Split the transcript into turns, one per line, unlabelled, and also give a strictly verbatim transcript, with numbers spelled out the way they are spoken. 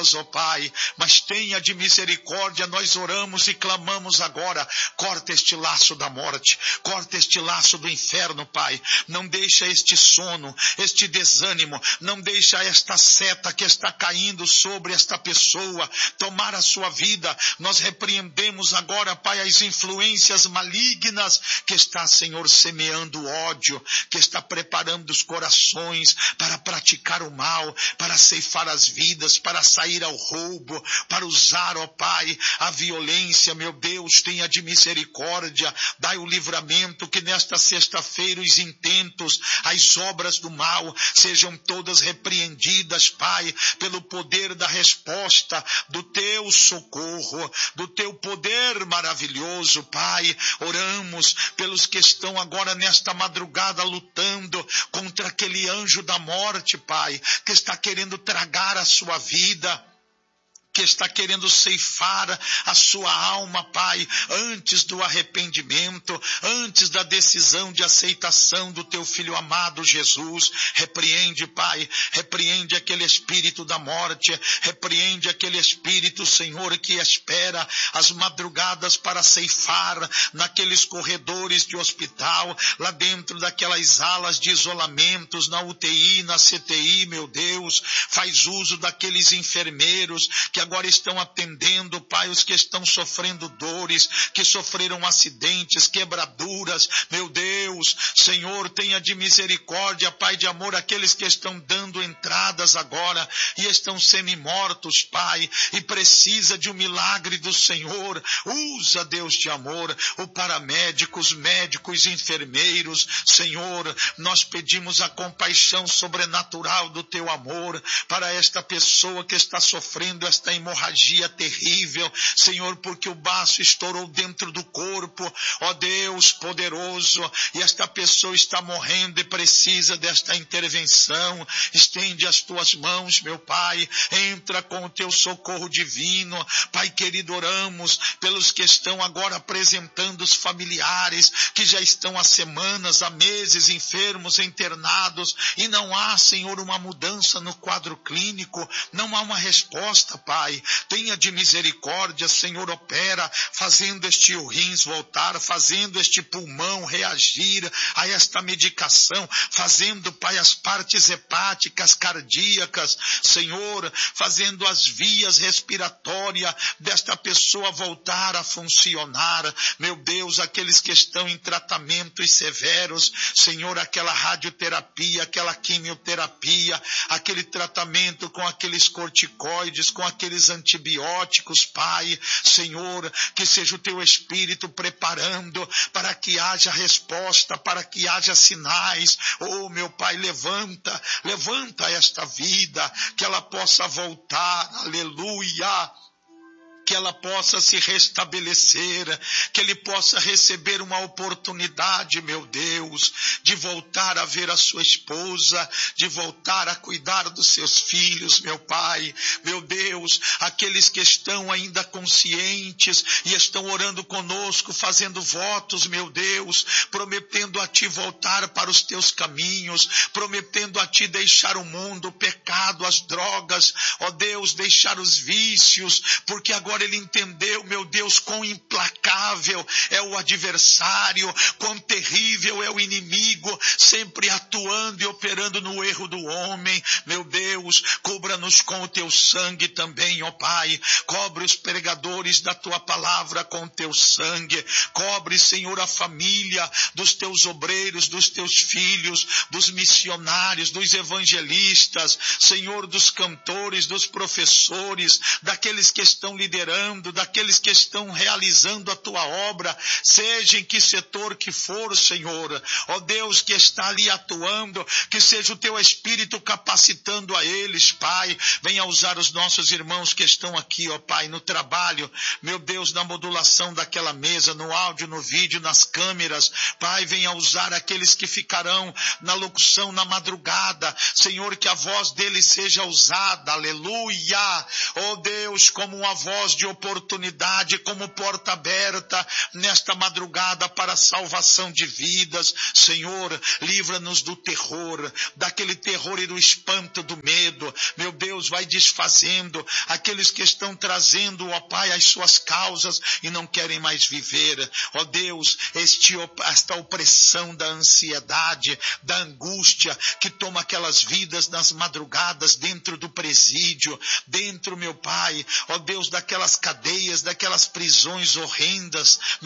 pessoas, ó Pai, mas tenha de misericórdia, nós oramos e clamamos agora, corta este laço da morte, corta este laço do inferno, Pai, não deixa este sono, este desânimo, não deixa esta seta que está caindo sobre esta pessoa tomar a sua vida. Nós repreendemos agora, Pai, as influências malignas que está, Senhor, semeando ódio, que está preparando os corações para praticar o mal, para ceifar as vidas, para sair ao roubo, para usar, ó Pai, a violência. Meu Deus, tenha de misericórdia, dai o livramento, que nesta sexta-feira os intentos, as obras do mal sejam todas repreendidas, Pai, pelo poder da resposta, do teu socorro, do teu poder maravilhoso, Pai. Oramos pelos que estão agora nesta madrugada lutando contra aquele anjo da morte, Pai, que está querendo tragar a sua vida, que está querendo ceifar a sua alma, Pai, antes do arrependimento, antes da decisão de aceitação do teu Filho amado Jesus. Repreende, Pai, repreende aquele espírito da morte, repreende aquele espírito, Senhor, que espera as madrugadas para ceifar naqueles corredores de hospital, lá dentro daquelas alas de isolamentos, na U T I, na C T I, meu Deus. Faz uso daqueles enfermeiros que agora estão atendendo, Pai, os que estão sofrendo dores, que sofreram acidentes, quebraduras. Meu Deus, Senhor, tenha de misericórdia, Pai de amor, aqueles que estão dando entradas agora e estão semi-mortos, Pai, e precisa de um milagre do Senhor. Usa, Deus de amor, o paramédico, os médicos, enfermeiros. Senhor, nós pedimos a compaixão sobrenatural do teu amor para esta pessoa que está sofrendo esta hemorragia terrível, Senhor, porque o baço estourou dentro do corpo, ó Deus poderoso, e esta pessoa está morrendo e precisa desta intervenção. Estende as tuas mãos, meu Pai, entra com o teu socorro divino. Pai querido, oramos pelos que estão agora apresentando os familiares, que já estão há semanas, há meses enfermos, internados, e não há, Senhor, uma mudança no quadro clínico, não há uma resposta, Pai. Tenha de misericórdia, Senhor, opera, fazendo este rins voltar, fazendo este pulmão reagir a esta medicação, fazendo, Pai, as partes hepáticas, cardíacas, Senhor, fazendo as vias respiratórias desta pessoa voltar a funcionar. Meu Deus, aqueles que estão em tratamentos severos, Senhor, aquela radioterapia, aquela quimioterapia, aquele tratamento com aqueles corticoides, com aqueles antibióticos, Pai, Senhor, que seja o teu Espírito preparando para que haja resposta, para que haja sinais. Oh, meu Pai, levanta, levanta esta vida, que ela possa voltar, aleluia, que ela possa se restabelecer, que ele possa receber uma oportunidade, meu Deus, de voltar a ver a sua esposa, de voltar a cuidar dos seus filhos, meu Pai. Meu Deus, aqueles que estão ainda conscientes e estão orando conosco, fazendo votos, meu Deus, prometendo a Ti voltar para os Teus caminhos, prometendo a Ti deixar o mundo, o pecado, as drogas, ó Deus, deixar os vícios, porque agora Agora ele entendeu, meu Deus, quão implacável é o adversário, quão terrível é o inimigo, sempre atuando e operando no erro do homem. Meu Deus, cubra-nos com o teu sangue também, ó Pai. Cobre os pregadores da tua palavra com o teu sangue. Cobre, Senhor, a família dos teus obreiros, dos teus filhos, dos missionários, dos evangelistas, Senhor, dos cantores, dos professores, daqueles que estão liderando, daqueles que estão realizando a tua obra, seja em que setor que for, Senhor, ó Deus, que está ali atuando, que seja o teu Espírito capacitando a eles, Pai. Venha usar os nossos irmãos que estão aqui, ó Pai, no trabalho, meu Deus, na modulação daquela mesa, no áudio, no vídeo, nas câmeras, Pai. Venha usar aqueles que ficarão na locução na madrugada, Senhor, que a voz deles seja usada, aleluia, ó Deus, como uma voz voz de oportunidade como porta aberta nesta madrugada para a salvação de vidas. Senhor, livra-nos do terror, daquele terror e do espanto do medo. Meu Deus, vai desfazendo aqueles que estão trazendo, ó Pai, as suas causas e não querem mais viver. Ó Deus, este, esta opressão da ansiedade, da angústia que toma aquelas vidas nas madrugadas dentro do presídio, dentro, meu Pai, ó Deus, daquelas cadeias, daquelas prisões horrendas.